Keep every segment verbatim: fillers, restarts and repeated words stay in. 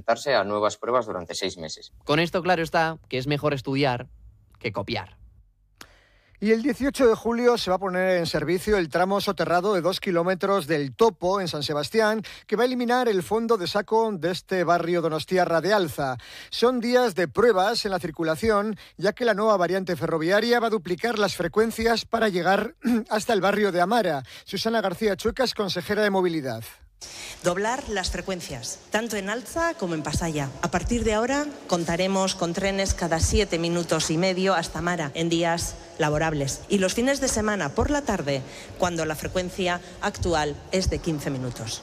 presentarse a nuevas pruebas durante seis meses. Con esto claro está que es mejor estudiar que copiar. Y el dieciocho de julio se va a poner en servicio el tramo soterrado de dos kilómetros del Topo, en San Sebastián, que va a eliminar el fondo de saco de este barrio donostiarra de Alza. Son días de pruebas en la circulación, ya que la nueva variante ferroviaria va a duplicar las frecuencias para llegar hasta el barrio de Amara. Susana García Chueca es consejera de Movilidad. Doblar las frecuencias, tanto en Alza como en Pasaya. A partir de ahora contaremos con trenes cada siete minutos y medio hasta Amara en días laborables. Y los fines de semana por la tarde, cuando la frecuencia actual es de quince minutos.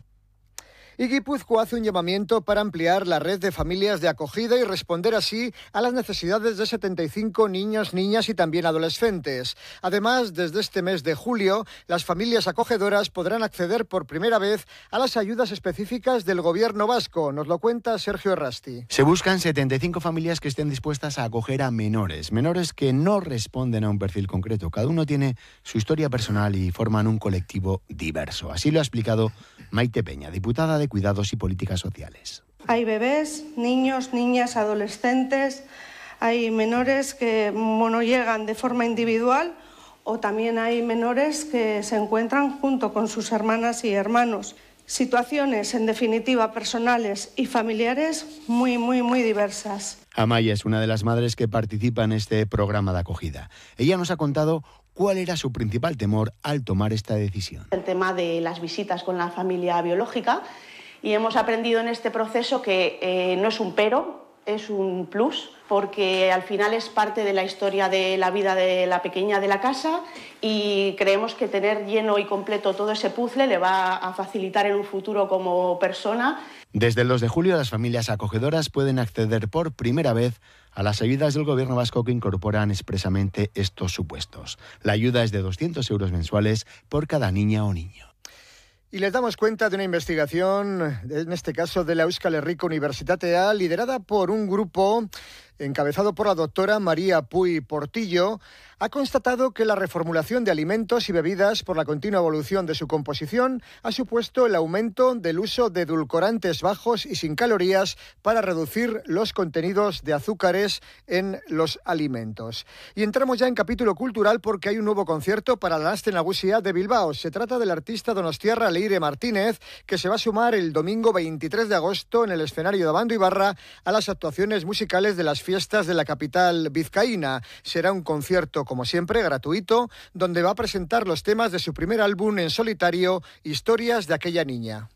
Y Guipúzcoa hace un llamamiento para ampliar la red de familias de acogida y responder así a las necesidades de setenta y cinco niños, niñas y también adolescentes. Además, desde este mes de julio, las familias acogedoras podrán acceder por primera vez a las ayudas específicas del Gobierno vasco. Nos lo cuenta Sergio Errasti. Se buscan setenta y cinco familias que estén dispuestas a acoger a menores, menores que no responden a un perfil concreto. Cada uno tiene su historia personal y forman un colectivo diverso. Así lo ha explicado Maite Peña, diputada de Cuidados y Políticas Sociales. Hay bebés, niños, niñas, adolescentes, hay menores que bueno, llegan de forma individual o también hay menores que se encuentran junto con sus hermanas y hermanos. Situaciones, en definitiva, personales y familiares muy, muy, muy diversas. Amaya es una de las madres que participa en este programa de acogida. Ella nos ha contado cuál era su principal temor al tomar esta decisión. El tema de las visitas con la familia biológica, y hemos aprendido en este proceso que eh, no es un pero, es un plus, porque al final es parte de la historia de la vida de la pequeña de la casa y creemos que tener lleno y completo todo ese puzzle le va a facilitar en un futuro como persona. Desde el dos de julio las familias acogedoras pueden acceder por primera vez a las ayudas del Gobierno vasco que incorporan expresamente estos supuestos. La ayuda es de doscientos euros mensuales por cada niña o niño. Y les damos cuenta de una investigación, en este caso de la Euskal Herriko Unibertsitatea, liderada por un grupo encabezado por la doctora María Puy Portillo, ha constatado que la reformulación de alimentos y bebidas por la continua evolución de su composición ha supuesto el aumento del uso de edulcorantes bajos y sin calorías para reducir los contenidos de azúcares en los alimentos. Y entramos ya en capítulo cultural porque hay un nuevo concierto para la Aste Nagusia de Bilbao. Se trata del artista donostiarra Leire Martínez, que se va a sumar el domingo veintitrés de agosto en el escenario de Abando Ibarra a las actuaciones musicales de las fiestas de la capital vizcaína. Será un concierto, como siempre, gratuito, donde va a presentar los temas de su primer álbum en solitario, Historias de aquella niña.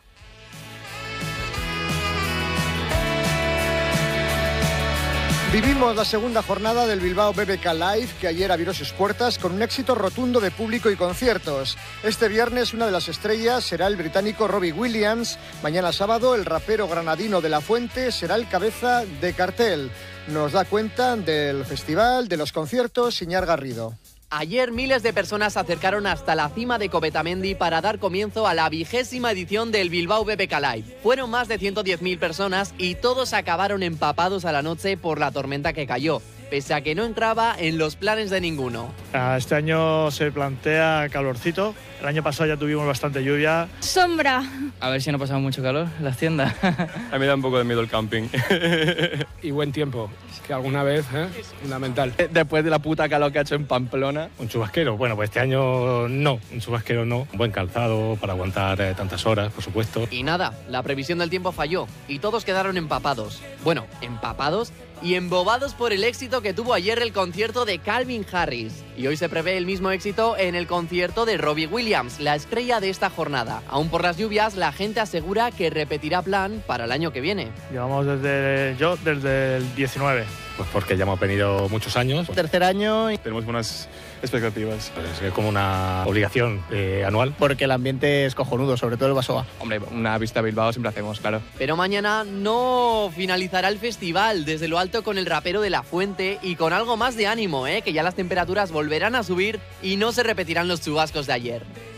Vivimos la segunda jornada del Bilbao B B K Live, que ayer abrió sus puertas con un éxito rotundo de público y conciertos. Este viernes una de las estrellas será el británico Robbie Williams. Mañana sábado el rapero granadino De La Fuente será el cabeza de cartel. Nos da cuenta del festival, de los conciertos, Iñar Garrido. Ayer miles de personas se acercaron hasta la cima de Covetamendi para dar comienzo a la vigésima edición del Bilbao B B K Live. Fueron más de ciento diez mil personas y todos acabaron empapados a la noche por la tormenta que cayó, pese a que no entraba en los planes de ninguno. Este año se plantea calorcito. El año pasado ya tuvimos bastante lluvia. Sombra. A ver si no pasamos mucho calor en las tiendas. A mí me da un poco de miedo el camping. Y buen tiempo, que alguna vez ¿eh? es fundamental. Después de la puta calor que ha hecho en Pamplona. Un chubasquero, bueno, pues este año no, un chubasquero no. Un buen calzado para aguantar eh, tantas horas, por supuesto. Y nada, la previsión del tiempo falló y todos quedaron empapados. Bueno, empapados y embobados por el éxito que tuvo ayer el concierto de Calvin Harris. Y hoy se prevé el mismo éxito en el concierto de Robbie Williams, la estrella de esta jornada. Aún por las lluvias, la gente asegura que repetirá plan para el año que viene. Llevamos desde, yo desde el diecinueve. Pues porque ya hemos venido muchos años. Tercer año y tenemos buenas expectativas. Es como una obligación eh, anual. Porque el ambiente es cojonudo, sobre todo el Basoa. Hombre, una visita a Bilbao siempre hacemos, claro. Pero mañana no finalizará el festival desde lo alto con el rapero De La Fuente y con algo más de ánimo, ¿eh? Que ya las temperaturas volverán a subir y no se repetirán los chubascos de ayer.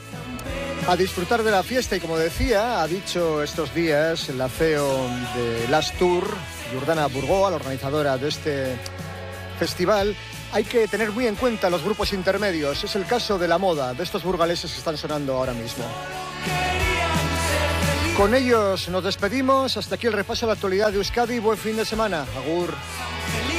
A disfrutar de la fiesta y, como decía, ha dicho estos días la C E O de Last Tour, Jordana Burgó, la organizadora de este festival, hay que tener muy en cuenta los grupos intermedios. Es el caso de La Moda, de estos burgaleses que están sonando ahora mismo. Querían ser felices. Con ellos nos despedimos. Hasta aquí el repaso a la actualidad de Euskadi. Buen fin de semana. Agur.